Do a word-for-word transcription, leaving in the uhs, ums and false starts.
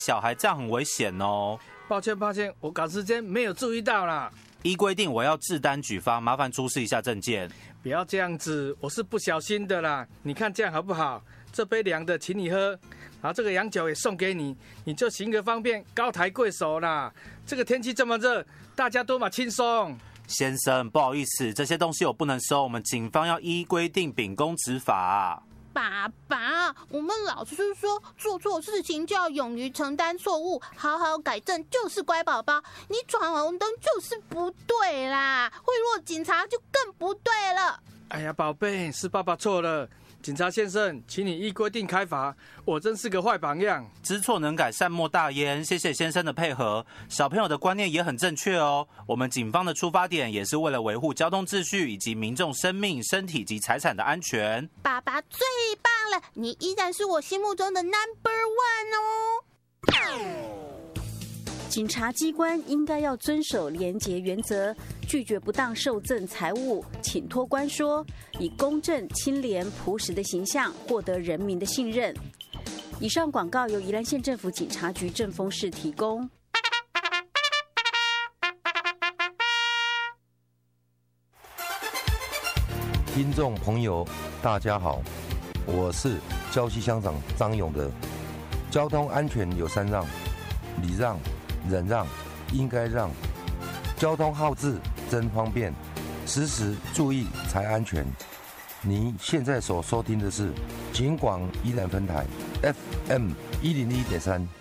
小孩这样很危险哦。 抱歉抱歉，我赶时间没有注意到啦。 依规定我要制单举发，麻烦出示一下证件。 不要这样子，我是不小心的啦。你看这样好不好？这杯凉的请你喝，然后这个洋酒也送给你，你就行个方便，高抬贵手啦。这个天气这么热，大家多嘛轻松。 先生，不好意思，这些东西我不能收，我们警方要依规定秉公执法啊。 爸爸，我们老师说做错事情就要勇于承担错误，好好改正就是乖宝宝。你闯红灯就是不对啦，贿赂警察就更不对了。 哎呀，宝贝，是爸爸错了。警察先生，请你依规定开罚，我真是个坏榜样。 知错能改，善莫大焉。谢谢先生的配合，小朋友的观念也很正确哦。我们警方的出发点也是为了维护交通秩序以及民众生命、身体及财产的安全。 爸爸最棒了，你依然是我心目中的 number one 哦。 警察机关应该要遵守廉洁原则，拒绝不当受赠财物，请托官说，以公正、清廉、朴实的形象获得人民的信任。以上广告由宜兰县政府警察局政风室提供。 听众朋友，大家好，我是礁溪乡长张永德。交通安全有三让：礼让、忍让、应该让。交通号志真方便，时时注意才安全。您现在所收听的是警广宜兰分台 F M 一零一点三。